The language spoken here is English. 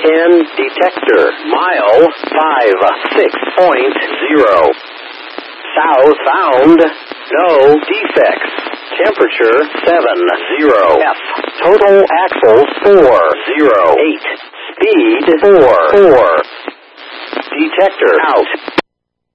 10 detector. Mile 56.0. South found. No defects. Temperature 70. F. Total axles 408. Speed 4. Detector out.